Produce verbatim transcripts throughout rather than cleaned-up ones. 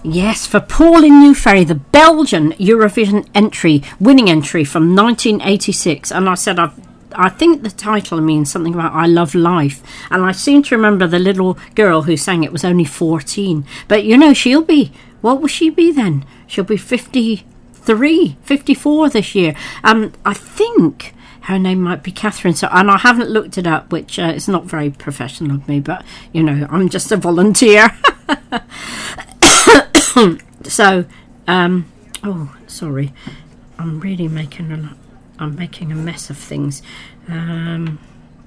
Yes, for Paul in New Ferry, the Belgian Eurovision entry, winning entry from nineteen eighty-six. And I said, I've, I think the title means something about I Love Life. And I seem to remember the little girl who sang it was only fourteen. But, you know, she'll be, what will she be then? She'll be fifty-three, fifty-four this year. Um, I think her name might be Catherine. So, and I haven't looked it up, which uh, is not very professional of me. But, you know, I'm just a volunteer. So, um, oh, sorry, I'm really making a, I'm making a mess of things. Um,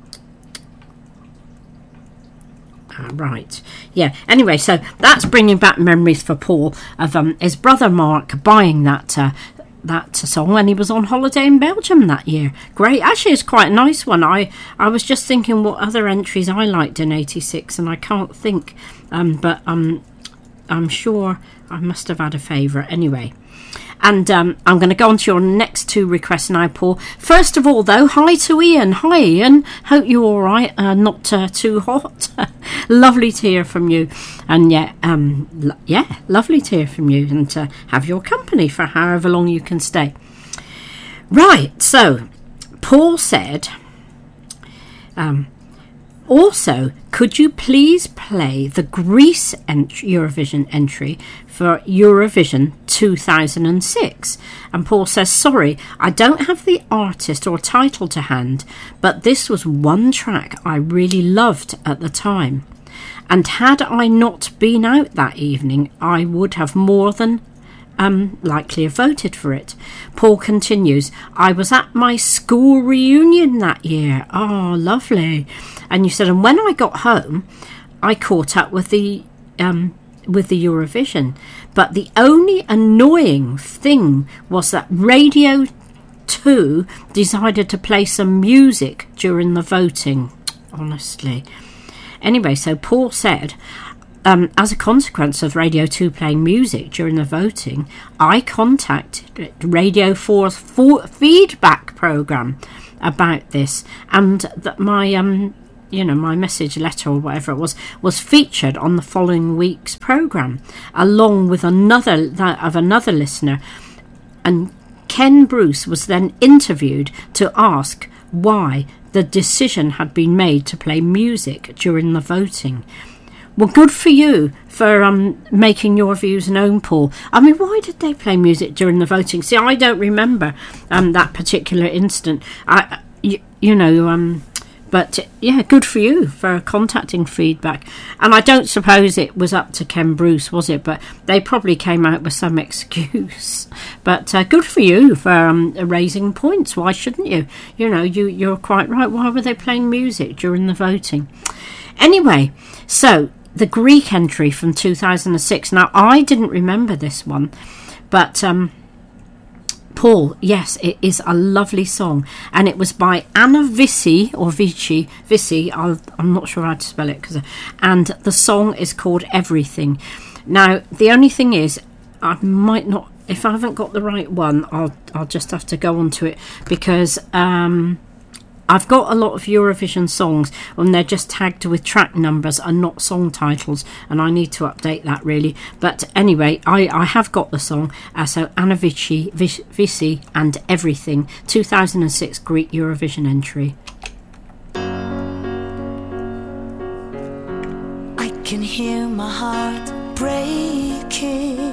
ah, right, yeah. Anyway, so that's bringing back memories for Paul of um, his brother Mark buying that uh, that song when he was on holiday in Belgium that year. Great, actually, it's quite a nice one. I I was just thinking what other entries I liked in eighty-six, and I can't think. Um, but um. I'm sure I must have had a favourite anyway. And um, I'm going to go on to your next two requests now, Paul. First of all, though, hi to Ian. Hi, Ian. Hope you're all right. Uh, not uh, too hot. Lovely to hear from you. And yeah, um, lo- yeah, lovely to hear from you and to have your company for however long you can stay. Right, so Paul said... Um, Also, could you please play the Greece ent- Eurovision entry for Eurovision two thousand six? And Paul says, sorry, I don't have the artist or title to hand, but this was one track I really loved at the time. And had I not been out that evening, I would have more than Um, likely have voted for it. Paul continues, I was at my school reunion that year. Oh, lovely. And you said, and when I got home, I caught up with the um, with the Eurovision. But the only annoying thing was that Radio two decided to play some music during the voting. Honestly. Anyway, so Paul said... Um, as a consequence of Radio two playing music during the voting, I contacted Radio four's for- feedback programme about this, and that my, um, you know, my message letter or whatever it was, was featured on the following week's programme, along with another that of another listener, and Ken Bruce was then interviewed to ask why the decision had been made to play music during the voting. Well, good for you for um, making your views known, Paul. I mean, why did they play music during the voting? See, I don't remember um, that particular incident. I, you, you know, um, but yeah, good for you for contacting feedback. And I don't suppose it was up to Ken Bruce, was it? But they probably came out with some excuse. But uh, good for you for um, raising points. Why shouldn't you? You know, you, you're quite right. Why were they playing music during the voting? Anyway, so... the Greek entry from two thousand six. Now, I didn't remember this one, but um, Paul, yes, it is a lovely song, and it was by Anna Vissi, or Vici, Vissi, I'll, I'm not sure how to spell it, cause, and the song is called Everything. Now, the only thing is, I might not, if I haven't got the right one, I'll I'll just have to go on to it, because... Um, I've got a lot of Eurovision songs and they're just tagged with track numbers and not song titles, and I need to update that really. But anyway, I, I have got the song. Uh, so Anna Vici, Vissi and Everything, two thousand six Greek Eurovision entry. I can hear my heart breaking